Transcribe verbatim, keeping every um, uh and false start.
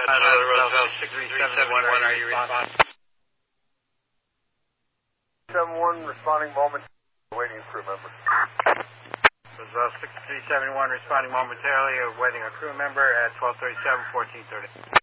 Tyler Roosevelt, six three seven one, are you responding? seven one, responding moment, awaiting a crew member. Roosevelt, six three seven one, responding momentarily, awaiting a crew member at twelve thirty-seven, fourteen thirty.